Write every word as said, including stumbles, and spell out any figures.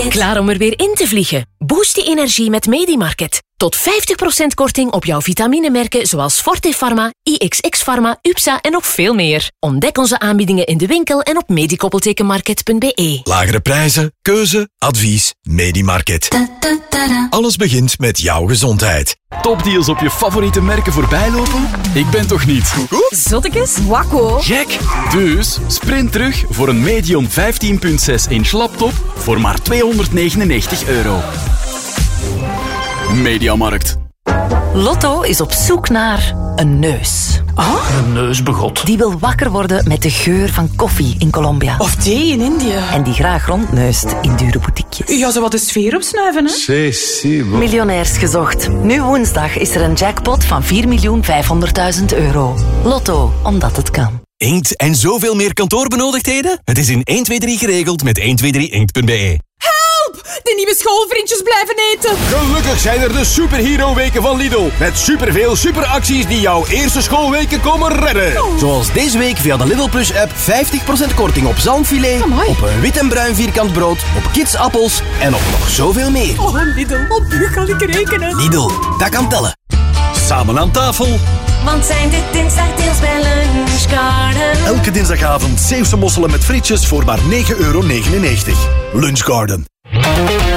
Medimarket. Klaar om er weer in te vliegen? Boost je energie met Medimarket. Tot vijftig procent korting op jouw vitaminemerken zoals Forte Pharma, I X X Pharma, U P S A en nog veel meer. Ontdek onze aanbiedingen in de winkel en op medikoppeltekenmarket punt b e. Lagere prijzen, keuze, advies, Medimarket. Alles begint met jouw gezondheid. Topdeals op je favoriete merken voorbijlopen? Ik ben toch niet? Zottekes? Wakko. Gek! Dus sprint terug voor een medium vijftien komma zes inch laptop voor maar tweehonderdnegenennegentig euro. Mediamarkt. Lotto is op zoek naar een neus. Ah? Een neusbegot. Die wil wakker worden met de geur van koffie in Colombia. Of thee in India. En die graag rondneust in dure boutiquejes. Ja, zo wat de sfeer opsnuiven, hè? Miljonairs gezocht. Nu woensdag is er een jackpot van vier miljoen vijfhonderdduizend euro. Lotto, omdat het kan. Inkt en zoveel meer kantoorbenodigdheden? Het is in één twee drie geregeld met één twee drie inkt punt b e. De nieuwe schoolvriendjes blijven eten. Gelukkig zijn er de superhero-weken van Lidl. Met superveel superacties die jouw eerste schoolweken komen redden. Oh. Zoals deze week via de Lidl Plus-app vijftig procent korting op zalmfilet, Amai. op een wit en bruin vierkant brood, op kidsappels en op nog zoveel meer. Oh, Lidl, op u kan ik rekenen. Lidl, dat kan tellen. Samen aan tafel. Want zijn dit dinsdagdeals bij Lunchgarden. Elke dinsdagavond Zeeuwse mosselen met frietjes voor maar negen euro negenennegentig. Lunchgarden.